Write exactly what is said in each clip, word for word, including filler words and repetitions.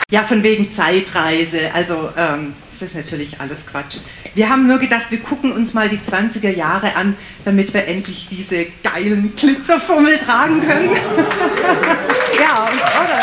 Ja, von wegen Zeitreise, also ähm, das ist natürlich alles Quatsch. Wir haben nur gedacht, wir gucken uns mal die zwanziger Jahre an, damit wir endlich diese geilen Glitzerfummel tragen können. Ja, und, oder?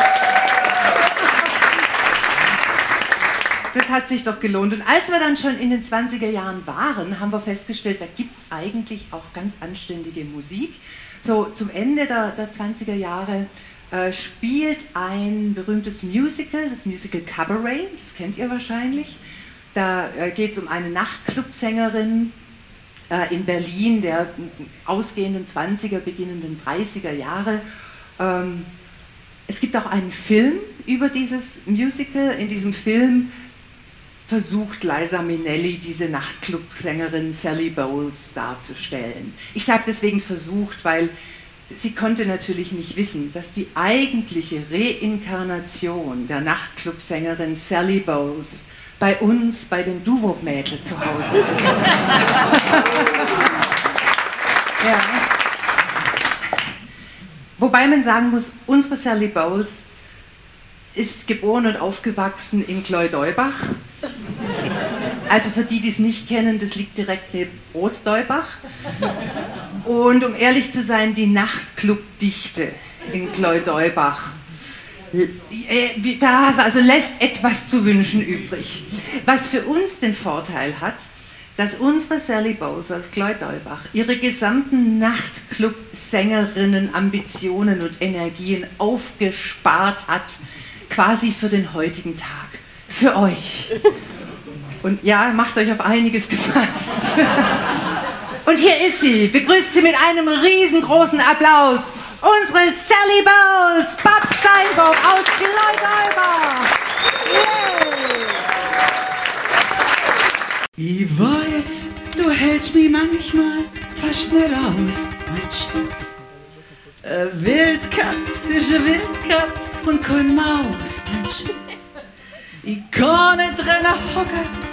Das hat sich doch gelohnt. Und als wir dann schon in den zwanziger Jahren waren, haben wir festgestellt, da gibt es eigentlich auch ganz anständige Musik. So zum Ende der, der zwanziger Jahre äh, spielt ein berühmtes Musical, das Musical Cabaret, das kennt ihr wahrscheinlich. Da äh, geht es um eine Nachtclubsängerin äh, in Berlin der ausgehenden zwanziger, beginnenden dreißiger Jahre. Ähm, es gibt auch einen Film über dieses Musical. In diesem Film versucht Liza Minnelli, diese Nachtclubsängerin Sally Bowles darzustellen. Ich sage deswegen versucht, weil sie konnte natürlich nicht wissen, dass die eigentliche Reinkarnation der Nachtclubsängerin Sally Bowles bei uns, bei den Duwop-Mädchen zu Hause ist. Ja. Wobei man sagen muss, unsere Sally Bowles ist geboren und aufgewachsen in Kleu-Deubach. Also für die, die es nicht kennen, das liegt direkt neben Großdeubach. Und um ehrlich zu sein, die Nachtclubdichte in Kleu-Deubach, also lässt etwas zu wünschen übrig. Was für uns den Vorteil hat, dass unsere Sally Bowles aus Kleu-Deubach ihre gesamten Nachtclub-Sängerinnen, Ambitionen und Energien aufgespart hat, quasi für den heutigen Tag. Für euch. Und ja, macht euch auf einiges gefasst. Und hier ist sie. Begrüßt sie mit einem riesengroßen Applaus. Unsere Sally Bowles, Bob Steinbock aus Kleu-Deubach. Yeah. Ich weiß, du hältst mich manchmal fast nicht aus, mein Schatz. Eine Wildkatz ist eine Wildkatz und kein Maus, mein Schatz. Ich kann nicht drinnen hocken